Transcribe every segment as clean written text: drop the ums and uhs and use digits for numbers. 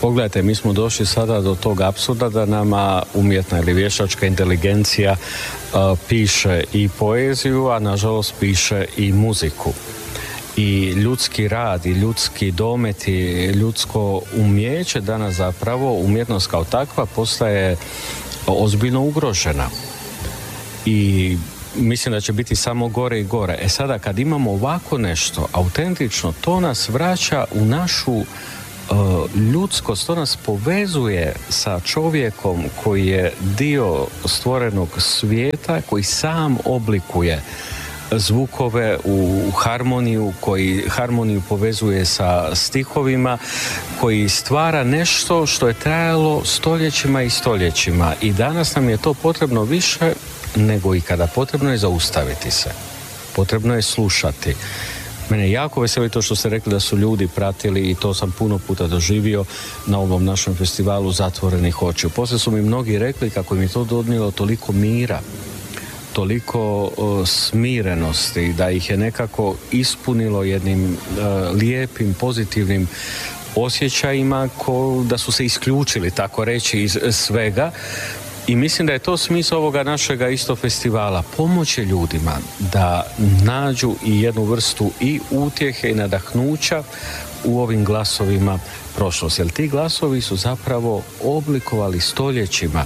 pogledajte, mi smo došli sada do tog apsurda da nama umjetna ili vještačka inteligencija piše i poeziju, a nažalost piše i muziku. I ljudski rad, i ljudski domet, i ljudsko umjeće danas zapravo, umjetnost kao takva, postaje ozbiljno ugrožena. I mislim da će biti samo gore i gore. Sada kad imamo ovako nešto autentično, to nas vraća u našu ljudskost, to nas povezuje sa čovjekom koji je dio stvorenog svijeta, koji sam oblikuje zvukove u harmoniju, koji harmoniju povezuje sa stihovima, koji stvara nešto što je trajalo stoljećima i stoljećima. I danas nam je to potrebno više nego ikada. Potrebno je zaustaviti se. Potrebno je slušati. Mene jako veseli to što ste rekli da su ljudi pratili, i to sam puno puta doživio na ovom našem festivalu zatvorenih očiju. Poslije su mi mnogi rekli kako im je to donijelo toliko mira, toliko smirenosti, da ih je nekako ispunilo jednim lijepim, pozitivnim osjećajima, da su se isključili, tako reći, iz svega. I mislim da je to smisao ovoga našega isto festivala. Pomoći ljudima da nađu i jednu vrstu i utjehe i nadahnuća u ovim glasovima prošlosti. Jer ti glasovi su zapravo oblikovali stoljećima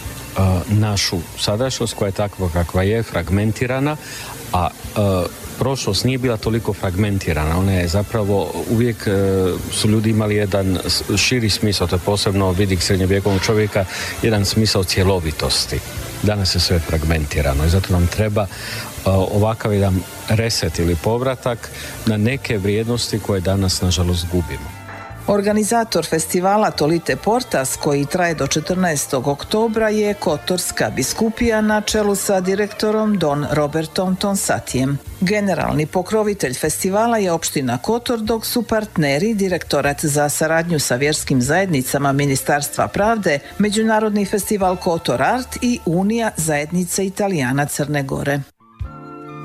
našu sadašnjost, koja je takva kakva je, fragmentirana, a prošlost nije bila toliko fragmentirana. Ona je zapravo uvijek su ljudi imali jedan širi smisao, to je posebno vidik srednjovjekovnog čovjeka, jedan smisao cjelovitosti. Danas je sve fragmentirano i zato nam treba ovakav jedan reset ili povratak na neke vrijednosti koje danas nažalost gubimo. Organizator festivala Tolite Portas, koji traje do 14. oktobra, je Kotorska biskupija na čelu sa direktorom Don Robertom Tonsatijem. Generalni pokrovitelj festivala je opština Kotor, dok su partneri Direktorat za saradnju sa vjerskim zajednicama Ministarstva pravde, Međunarodni festival Kotor Art i Unija zajednice Italijana Crne Gore.